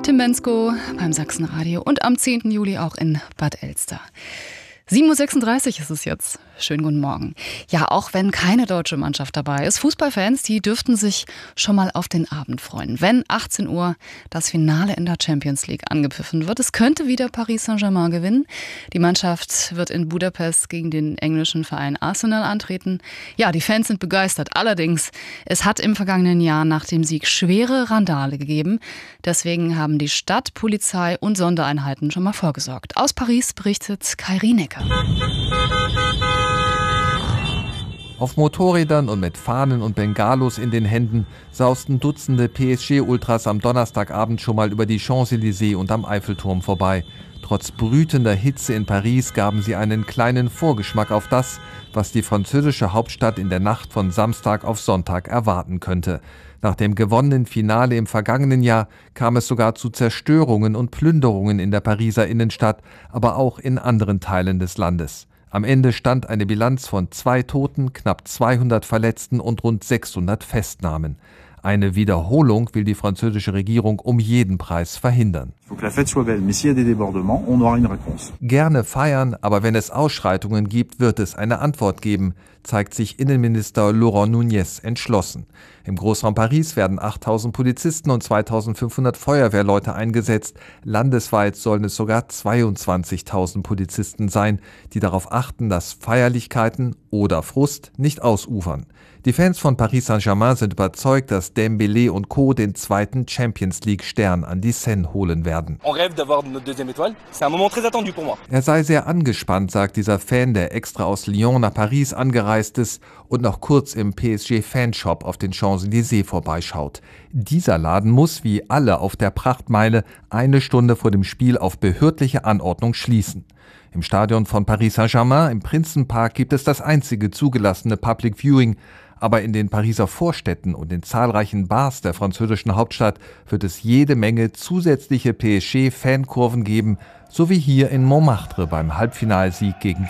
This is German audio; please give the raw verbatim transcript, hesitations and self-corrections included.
Tim Bensko beim Sachsenradio und am zehnten Juli auch in Bad Elster. sieben Uhr sechsunddreißig ist es jetzt. Schönen guten Morgen. Ja, auch wenn keine deutsche Mannschaft dabei ist, Fußballfans, die dürften sich schon mal auf den Abend freuen. Wenn achtzehn Uhr das Finale in der Champions League angepfiffen wird, es könnte wieder Paris Saint-Germain gewinnen. Die Mannschaft wird in Budapest gegen den englischen Verein Arsenal antreten. Ja, die Fans sind begeistert. Allerdings, es hat im vergangenen Jahr nach dem Sieg schwere Randale gegeben. Deswegen haben die Stadt, Polizei und Sondereinheiten schon mal vorgesorgt. Aus Paris berichtet Kai Rienecker. Auf Motorrädern und mit Fahnen und Bengalos in den Händen sausten Dutzende P S G-Ultras am Donnerstagabend schon mal über die Champs-Élysées und am Eiffelturm vorbei. Trotz brütender Hitze in Paris gaben sie einen kleinen Vorgeschmack auf das, was die französische Hauptstadt in der Nacht von Samstag auf Sonntag erwarten könnte. Nach dem gewonnenen Finale im vergangenen Jahr kam es sogar zu Zerstörungen und Plünderungen in der Pariser Innenstadt, aber auch in anderen Teilen des Landes. Am Ende stand eine Bilanz von zwei Toten, knapp zweihundert Verletzten und rund sechshundert Festnahmen. Eine Wiederholung will die französische Regierung um jeden Preis verhindern. Gerne feiern, aber wenn es Ausschreitungen gibt, wird es eine Antwort geben, zeigt sich Innenminister Laurent Nunez entschlossen. Im Großraum Paris werden achttausend Polizisten und zweitausendfünfhundert Feuerwehrleute eingesetzt. Landesweit sollen es sogar zweiundzwanzigtausend Polizisten sein, die darauf achten, dass Feierlichkeiten oder Frust nicht ausufern. Die Fans von Paris Saint-Germain sind überzeugt, dass Dembélé und Co. den zweiten Champions-League-Stern an die Seine holen werden. Er sei sehr angespannt, sagt dieser Fan, der extra aus Lyon nach Paris angereist ist und noch kurz im P S G-Fanshop auf den Champs-Élysées vorbeischaut. Dieser Laden muss, wie alle auf der Prachtmeile, eine Stunde vor dem Spiel auf behördliche Anordnung schließen. Im Stadion von Paris Saint-Germain im Prinzenpark gibt es das einzige zugelassene Public Viewing. Aber in den Pariser Vorstädten und den zahlreichen Bars der französischen Hauptstadt wird es jede Menge zusätzliche P S G-Fankurven geben, so wie hier in Montmartre beim Halbfinalsieg gegen